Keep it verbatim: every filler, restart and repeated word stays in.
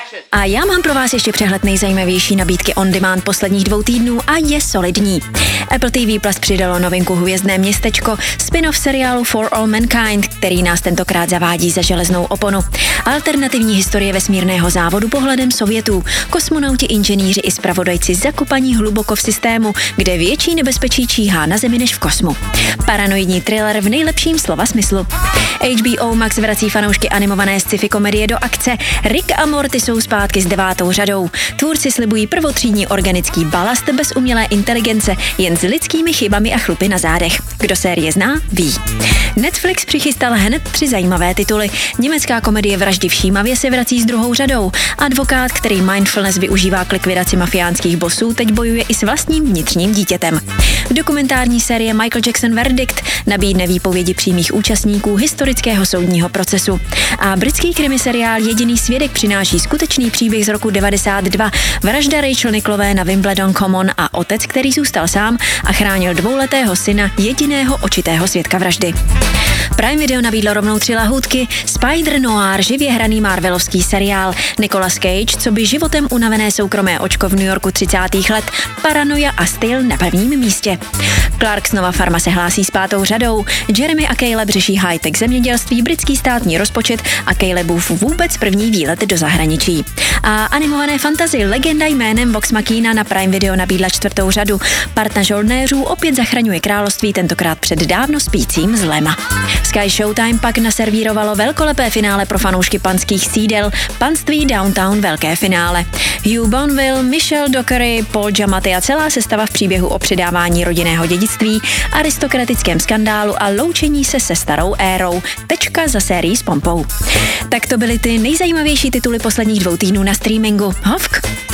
A já mám pro vás ještě přehled nejzajímavější nabídky on demand posledních dvou týdnů a je solidní. Apple T V Plus přidalo novinku Hvězdné městečko, spin-off seriálu For All Mankind, který nás tentokrát zavádí za železnou oponu. Alternativní historie vesmírného závodu pohledem Sovětů. Kosmonauti, inženýři i zpravodajci zakopaní hluboko v systému, kde větší nebezpečí číhá na Zemi než v kosmu. Paranoidní thriller v nejlepším slova smyslu. H B O Max vrací fanoušky animované sci-fi komedie do akce. Rick a Morty jsou zpátky s devátou řadou. Tvůrci slibují prvotřídní organický balast bez umělé inteligence, jen s lidskými chybami a chlupy na zádech. Kdo série zná, ví. Netflix přichystal hned tři zajímavé tituly. Německá komedie Vraždy všímavě se vrací s druhou řadou. Advokát, který mindfulness využívá k likvidaci mafiánských bosů, teď bojuje i s vlastním vnitřním dítětem. Dokumentární série Michael Jackson Verdict nabídne výpovědi přímých účastníků historického soudního procesu. A britský krimiseriál Jediný svědek přináší skutečný příběh z roku devadesát dva. Vražda Rachel Nicholové na Wimbledon Common a otec, který zůstal sám a chránil dvouletého syna, jediného očitého svědka vraždy. Prime Video nabídlo rovnou tři lahůdky. Spider Noir, živě hraný marvelovský seriál. Nicolas Cage, co by životem unavené soukromé očko v New Yorku třicátých let. Paranoia a styl na prvním místě. Clarksonova farma se hlásí s pátou řadou. Jeremy a Caleb řeší high-tech zemědělství, britský státní rozpočet a Calebův vůbec první výlet do zahraničí. A animované fantasy Legenda jménem Vox Machina na Prime Video nabídla čtvrtou řadu. Parta žoldnéřů opět zachraňuje království, tentokrát před dávno spícím zlem. Sky Showtime pak naservírovalo velkolepé finále pro fanoušky panských sídel, Panství Downtown velké finále. Hugh Bonneville, Michelle Dockery, Paul Giamatti a celá sestava v příběhu o předávání rodinného dědictví, aristokratickém skandálu a loučení se se starou érou. Tečka za sérii s pompou. Tak to byly ty nejzajímavější tituly posledních dvou týdnů na streamingu. Hovk!